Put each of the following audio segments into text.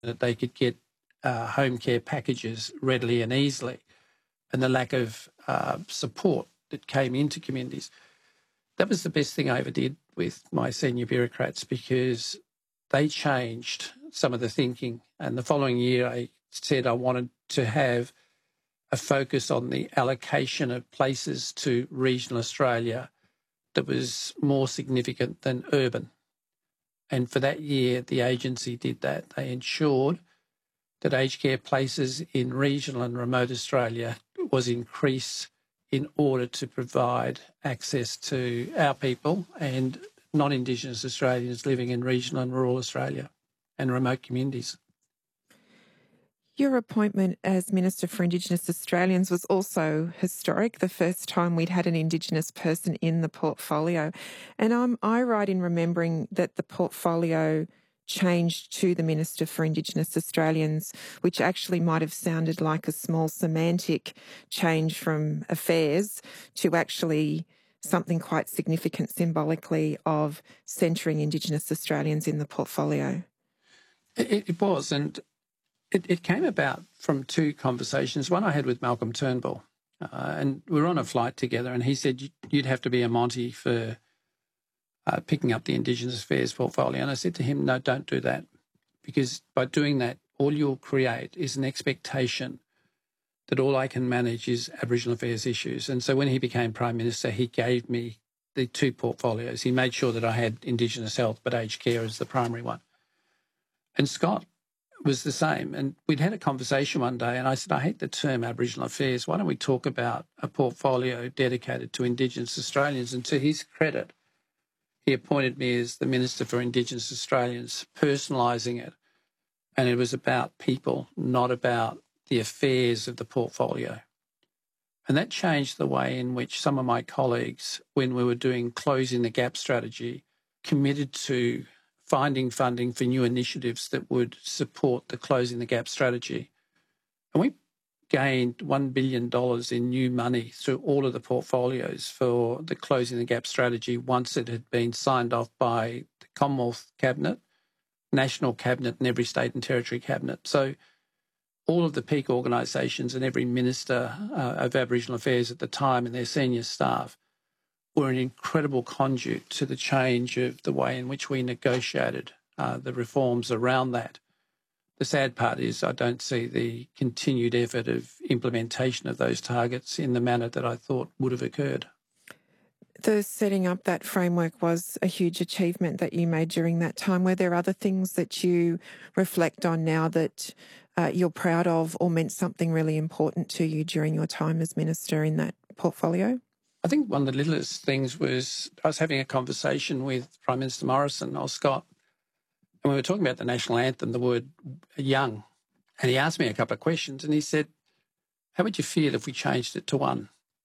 that they could get home care packages readily and easily, and the lack of support that came into communities. That was the best thing I ever did with my senior bureaucrats, because they changed some of the thinking. And the following year, I said I wanted to have a focus on the allocation of places to regional Australia that was more significant than urban. And for that year, the agency did that. They ensured that aged care places in regional and remote Australia was increased in order to provide access to our people and non-Indigenous Australians living in regional and rural Australia and remote communities. Your appointment as Minister for Indigenous Australians was also historic, the first time we'd had an Indigenous person in the portfolio. And am I right in remembering that the portfolio changed to the Minister for Indigenous Australians, which actually might have sounded like a small semantic change from affairs to actually something quite significant symbolically of centring Indigenous Australians in the portfolio? It was, and it came about from two conversations. One I had with Malcolm Turnbull, and we were on a flight together, and he said, you'd have to be a Monty for picking up the Indigenous Affairs portfolio. And I said to him, no, don't do that, because by doing that, all you'll create is an expectation that all I can manage is Aboriginal Affairs issues. And so when he became Prime Minister, he gave me the two portfolios. He made sure that I had Indigenous health, but aged care as the primary one. And Scott was the same. And we'd had a conversation one day, and I said, I hate the term Aboriginal Affairs. Why don't we talk about a portfolio dedicated to Indigenous Australians? And to his credit, he appointed me as the Minister for Indigenous Australians, personalising it. And it was about people, not about the affairs of the portfolio. And that changed the way in which some of my colleagues, when we were doing Closing the Gap strategy, committed to finding funding for new initiatives that would support the Closing the Gap strategy. And we gained $1 billion in new money through all of the portfolios for the Closing the Gap strategy once it had been signed off by the Commonwealth Cabinet, National Cabinet and every state and territory cabinet. So all of the peak organisations and every Minister of Aboriginal Affairs at the time and their senior staff were an incredible conduit to the change of the way in which we negotiated the reforms around that. The sad part is I don't see the continued effort of implementation of those targets in the manner that I thought would have occurred. The setting up that framework was a huge achievement that you made during that time. Were there other things that you reflect on now that you're proud of or meant something really important to you during your time as Minister in that portfolio? I think one of the littlest things was I was having a conversation with Prime Minister Morrison or Scott, and we were talking about the national anthem, the word young. And he asked me a couple of questions, and he said, how would you feel if we changed it to one?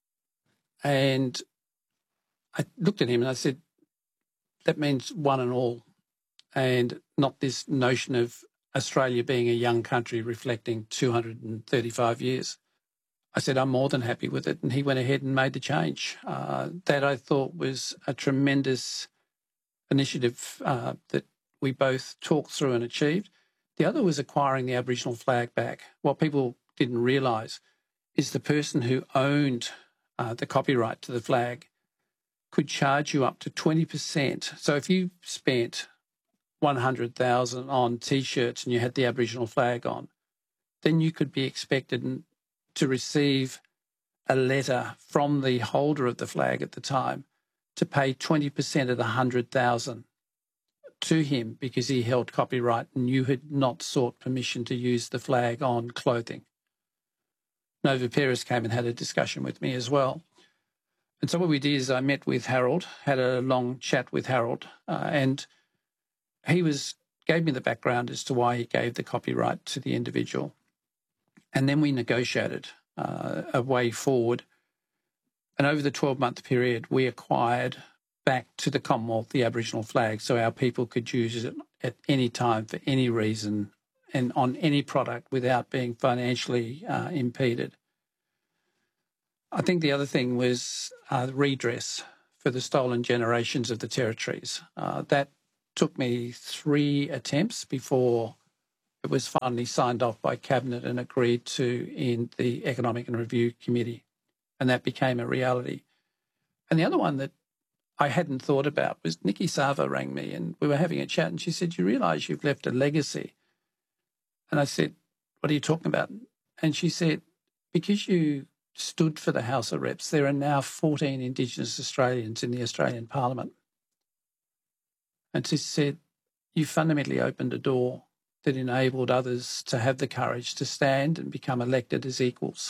And I looked at him and I said, that means one and all, and not this notion of Australia being a young country reflecting 235 years. I said, I'm more than happy with it. And he went ahead and made the change. That I thought was a tremendous initiative that we both talked through and achieved. The other was acquiring the Aboriginal flag back. What people didn't realise is the person who owned the copyright to the flag could charge you up to 20%. So if you spent $100,000 on T-shirts and you had the Aboriginal flag on, then you could be expected to receive a letter from the holder of the flag at the time to pay 20% of the $100,000 to him because he held copyright and you had not sought permission to use the flag on clothing. Nova Peris came and had a discussion with me as well. And so what we did is I met with Harold, had a long chat with Harold, and he gave me the background as to why he gave the copyright to the individual. And then we negotiated a way forward. And over the 12-month period, we acquired back to the Commonwealth the Aboriginal flag so our people could use it at any time for any reason and on any product without being financially impeded. I think the other thing was redress for the stolen generations of the territories. That took me 3 attempts before it was finally signed off by Cabinet and agreed to in the Economic and Review Committee, and that became a reality. And the other one that I hadn't thought about was Nikki Sava rang me and we were having a chat and she said, "You realise you've left a legacy?" And I said, "What are you talking about?" And she said, "Because you stood for the House of Reps, there are now 14 Indigenous Australians in the Australian Parliament." And she said, "You fundamentally opened a door that enabled others to have the courage to stand and become elected as equals."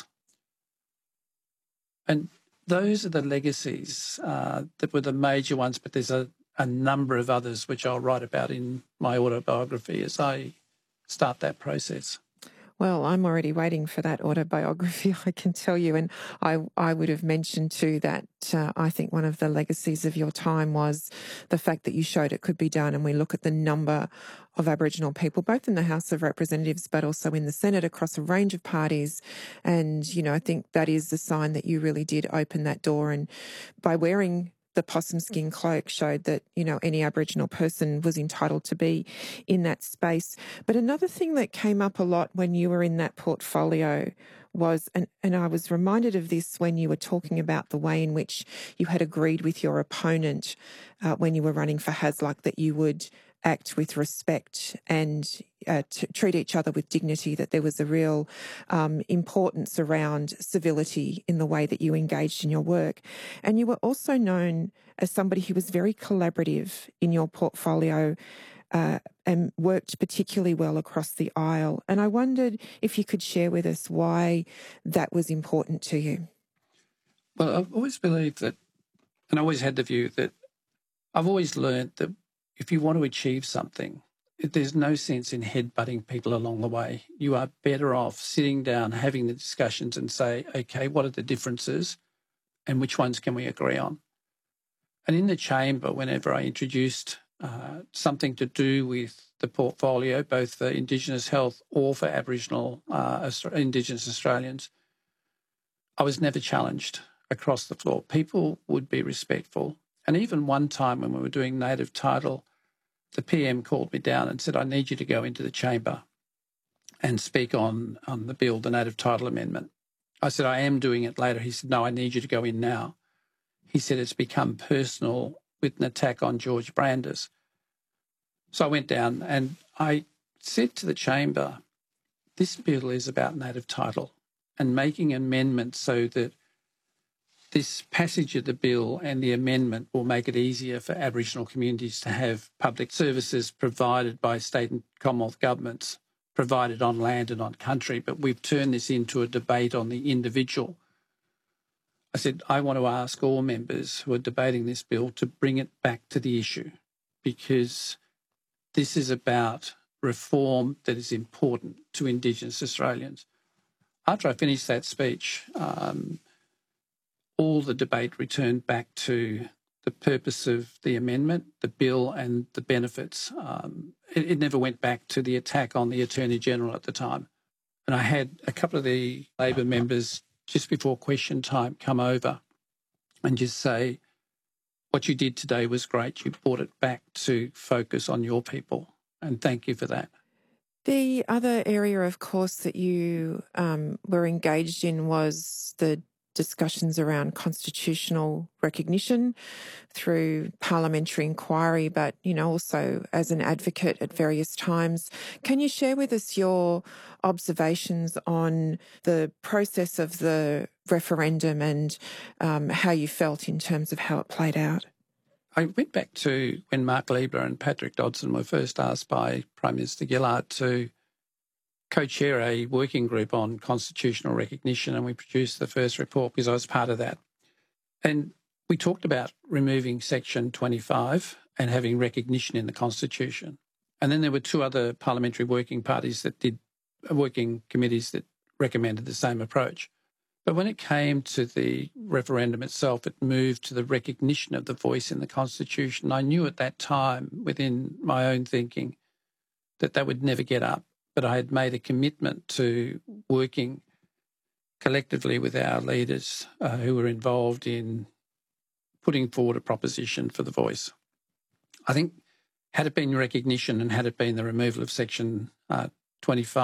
And those are the legacies that were the major ones, but there's a number of others which I'll write about in my autobiography as I start that process. Well, I'm already waiting for that autobiography, I can tell you. And I would have mentioned too that I think one of the legacies of your time was the fact that you showed it could be done. And we look at the number of Aboriginal people, both in the House of Representatives, but also in the Senate across a range of parties. And, you know, I think that is the sign that you really did open that door. And by wearing the possum skin cloak showed that, you know, any Aboriginal person was entitled to be in that space. But another thing that came up a lot when you were in that portfolio was, and I was reminded of this when you were talking about the way in which you had agreed with your opponent when you were running for Hasluck that you would act with respect and to treat each other with dignity, that there was a real importance around civility in the way that you engaged in your work. And you were also known as somebody who was very collaborative in your portfolio and worked particularly well across the aisle. And I wondered if you could share with us why that was important to you. Well, I've always believed that, and I always had the view that I've always learned that if you want to achieve something, there's no sense in headbutting people along the way. You are better off sitting down, having the discussions and say, okay, what are the differences and which ones can we agree on? And in the chamber, whenever I introduced something to do with the portfolio, both for Indigenous health or for Aboriginal Indigenous Australians, I was never challenged across the floor. People would be respectful. And even one time when we were doing native title, the PM called me down and said, "I need you to go into the chamber and speak on the bill, the native title amendment." I said, "I am doing it later." He said, "No, I need you to go in now." He said, "It's become personal with an attack on George Brandis." So I went down and I said to the chamber, this bill is about native title and making amendments so that this passage of the bill and the amendment will make it easier for Aboriginal communities to have public services provided by state and Commonwealth governments, provided on land and on country. But we've turned this into a debate on the individual. I said, I want to ask all members who are debating this bill to bring it back to the issue, because this is about reform that is important to Indigenous Australians. After I finished that speech, all the debate returned back to the purpose of the amendment, the bill and the benefits. It never went back to the attack on the Attorney-General at the time. And I had a couple of the Labor members just before question time come over and just say, what you did today was great. You brought it back to focus on your people. And thank you for that. The other area, of course, that you were engaged in was the discussions around constitutional recognition through parliamentary inquiry, but, you know, also as an advocate at various times. Can you share with us your observations on the process of the referendum and how you felt in terms of how it played out? I went back to when Mark Liebler and Patrick Dodson were first asked by Prime Minister Gillard to co-chair a working group on constitutional recognition, and we produced the first report because I was part of that. And we talked about removing Section 25 and having recognition in the Constitution. And then there were two other parliamentary working parties that did working committees that recommended the same approach. But when it came to the referendum itself, it moved to the recognition of the voice in the Constitution. I knew at that time, within my own thinking, that that would never get up. But I had made a commitment to working collectively with our leaders who were involved in putting forward a proposition for the voice. I think had it been recognition and had it been the removal of Section 25